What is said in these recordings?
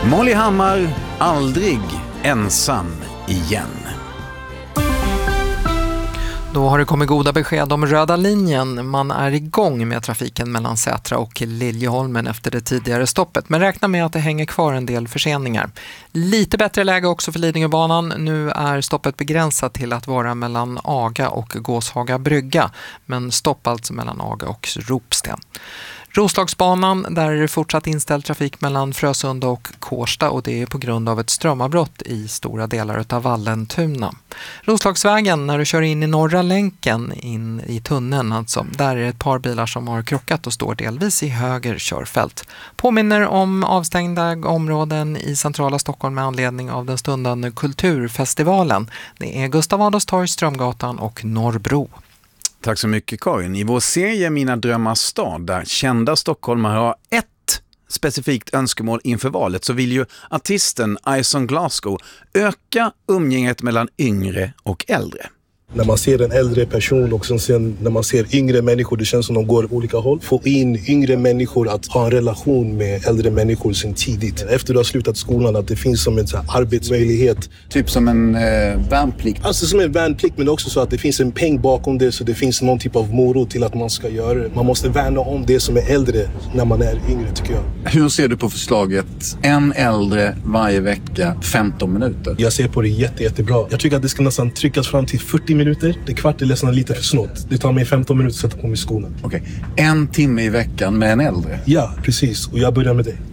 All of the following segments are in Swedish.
Molly Hammar, aldrig ensam igen. Då har det kommit goda besked om röda linjen. Man är igång med trafiken mellan Sätra och Liljeholmen efter det tidigare stoppet. Men räkna med att det hänger kvar en del förseningar. Lite bättre läge också för Lidingöbanan. Nu är stoppet begränsat till att vara mellan Aga och Gåshaga brygga. Men stopp alltså mellan Aga och Ropsten. Roslagsbanan, där är det fortsatt inställd trafik mellan Frösunda och Kårsta och det är på grund av ett strömavbrott i stora delar av Vallentuna. Roslagsvägen, när du kör in i norra länken in i tunneln alltså, där är det ett par bilar som har krockat och står delvis i höger körfält. Påminner om avstängda områden i centrala Stockholm med anledning av den stundande kulturfestivalen. Det är Gustav Adolfs torg, Strömgatan och Norrbro. Tack så mycket Karin. I vår serie Mina drömmars stad, där kända stockholmare har ett specifikt önskemål inför valet, så vill ju artisten Ison Glasgow öka umgänget mellan yngre och äldre. När man ser en äldre person och sen när man ser yngre människor, det känns som de går olika håll. Få in yngre människor att ha en relation med äldre människor sen tidigt. Efter du har slutat skolan, att det finns som en så här arbetsmöjlighet. Typ som en värnplikt? Alltså som en värnplikt, men också så att det finns en peng bakom det, så det finns någon typ av morot till att man ska göra det. Man måste värna om det som är äldre när man är yngre, tycker jag. Hur ser du på förslaget en äldre varje vecka 15 minuter? Jag ser på det jättebra. Jag tycker att det ska nästan tryckas fram till 40 minuter. Det kvart är nästan lite för snått. Det tar mig 15 minuter att sätta på mig skorna. Okej. En timme i veckan med en äldre? Ja, precis. Och jag börjar med dig.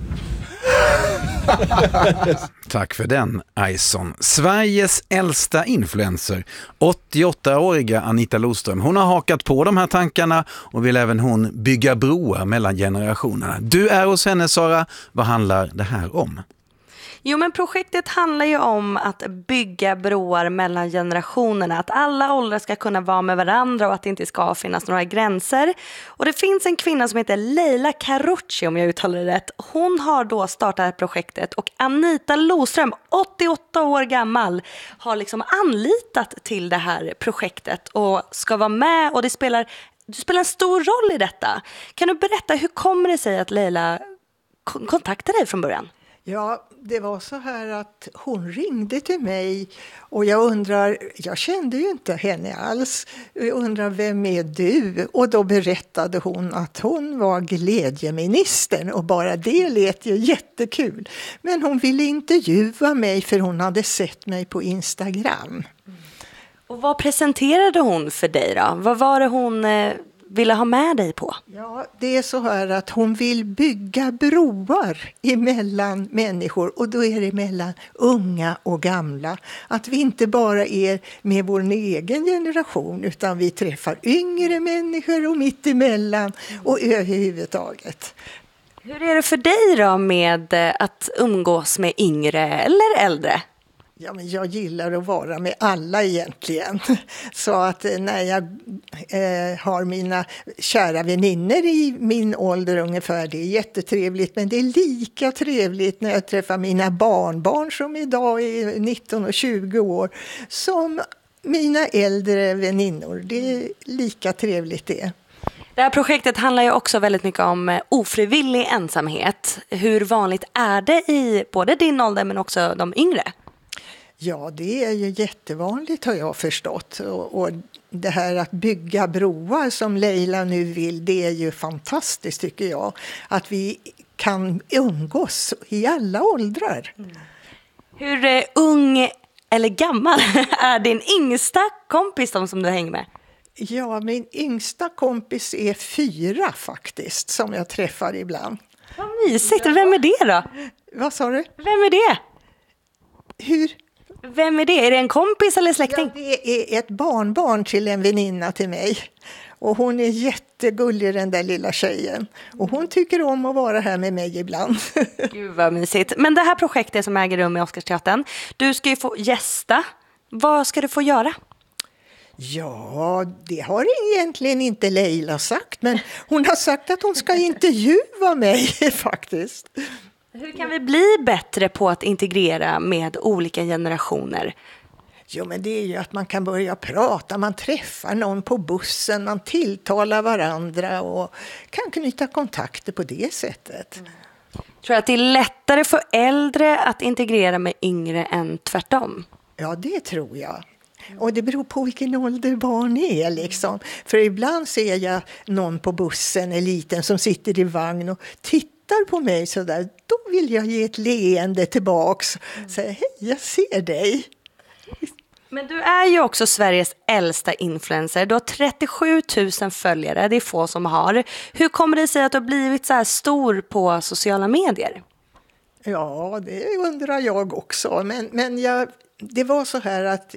Tack för den, Ison. Sveriges äldsta influencer, 88-åriga Anita Loström. Hon har hakat på de här tankarna och vill även hon bygga broar mellan generationerna. Du är hos henne, Sara. Vad handlar det här om? Jo, men projektet handlar ju om att bygga broar mellan generationerna. Att alla åldrar ska kunna vara med varandra och att det inte ska finnas några gränser. Och det finns en kvinna som heter Leila Carucci, om jag uttalar det rätt. Hon har då startat projektet och Anita Loström, 88 år gammal, har liksom anlitat till det här projektet och ska vara med, och du spelar en stor roll i detta. Kan du berätta, hur kommer det sig att Leila kontaktade dig från början? Ja, det var så här att hon ringde till mig och jag kände ju inte henne alls. Jag undrar, vem är du? Och då berättade hon att hon var glädjeministern, och bara det lät ju jättekul. Men hon ville intervjua mig för hon hade sett mig på Instagram. Och vad presenterade hon för dig då? Vad var det hon ville ha med dig på? Ja, det är så här att hon vill bygga broar emellan människor, och då är det mellan unga och gamla. Att vi inte bara är med vår egen generation, utan vi träffar yngre människor och mitt emellan och överhuvudtaget. Hur är det för dig då med att umgås med yngre eller äldre? Ja, men jag gillar att vara med alla egentligen. Så att när jag har mina kära vänner i min ålder ungefär, det är jättetrevligt. Men det är lika trevligt när jag träffar mina barnbarn som idag är 19 och 20 år, som mina äldre väninnor. Det är lika trevligt det. Det här projektet handlar ju också väldigt mycket om ofrivillig ensamhet. Hur vanligt är det i både din ålder men också de yngre? Ja, det är ju jättevanligt, har jag förstått. Och det här att bygga broar som Leila nu vill, det är ju fantastiskt tycker jag. Att vi kan umgås i alla åldrar. Mm. Hur ung eller gammal är din yngsta kompis som du hänger med? Ja, min yngsta kompis är 4 faktiskt, som jag träffar ibland. Vad mysigt. Vem är det då? Vad sa du? Vem är det? Hur? Vem är det? Är det en kompis eller släkting? Ja, det är ett barnbarn till en väninna till mig. Och hon är jättegullig, den där lilla tjejen. Och hon tycker om att vara här med mig ibland. Gud vad mysigt. Men det här projektet som äger rum i Oscarsteatern, du ska ju få gästa. Vad ska du få göra? Ja, det har egentligen inte Leila sagt. Men hon har sagt att hon ska intervjua mig faktiskt. Hur kan vi bli bättre på att integrera med olika generationer? Jo, men det är ju att man kan börja prata, man träffar någon på bussen, man tilltalar varandra och kan knyta kontakter på det sättet. Tror du att det är lättare för äldre att integrera med yngre än tvärtom? Ja, det tror jag. Och det beror på vilken ålder barn är liksom. För ibland ser jag någon på bussen, en liten som sitter i vagn och tittar på mig sådär. Då vill jag ge ett leende tillbaks. Säga, hej, jag ser dig. Men du är ju också Sveriges äldsta influencer. Du har 37 000 följare, det är få som har. Hur kommer det sig att du har blivit så här stor på sociala medier? Ja, det undrar jag också. Men det var så här att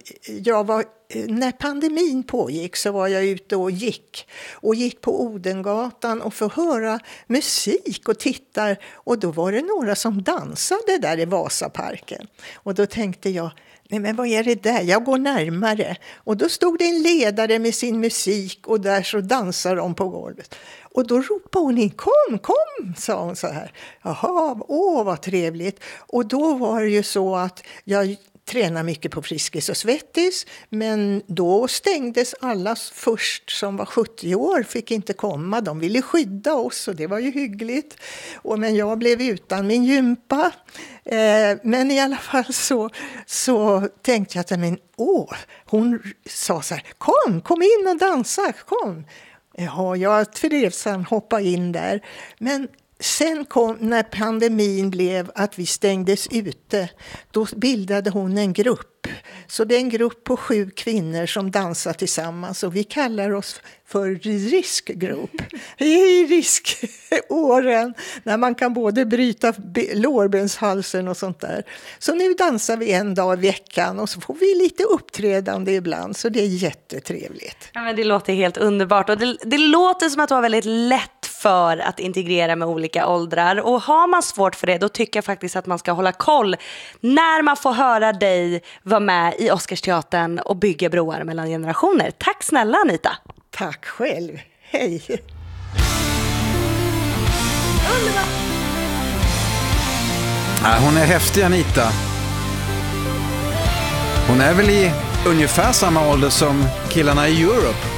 när pandemin pågick så var jag ute och gick på Odengatan och får höra musik och tittar. Och då var det några som dansade där i Vasaparken. Och då tänkte jag, nej men vad är det där? Jag går närmare. Och då stod det en ledare med sin musik och där så dansar de på golvet. Och då ropade hon in, kom, sa hon så här. Jaha, vad trevligt. Och då var det ju så att jag tränar mycket på Friskis och Svettis, men då stängdes alla först som var 70 år, fick inte komma. De ville skydda oss och det var ju hyggligt. Men jag blev utan min gympa. Men i alla fall så tänkte jag att hon sa så här, kom in och dansa, kom. Ja, jag trevsan hoppade in där. Men sen kom, när pandemin blev att vi stängdes ute, då bildade hon en grupp. Så det är en grupp på 7 kvinnor som dansar tillsammans och vi kallar oss för riskgrupp. Vi är i riskåren när man kan både bryta lårbenshalsen och sånt där. Så nu dansar vi en dag i veckan och så får vi lite uppträdande ibland, så det är jättetrevligt. Ja, men det låter helt underbart och det låter som att det var väldigt lätt för att integrera med olika åldrar. Och har man svårt för det, då tycker jag faktiskt att man ska hålla koll när man får höra dig vara med i Oscarsteatern och bygga broar mellan generationer. Tack snälla Anita. Tack själv. Hej. Hon är häftig, Anita. Hon är väl i ungefär samma ålder som killarna i Europe.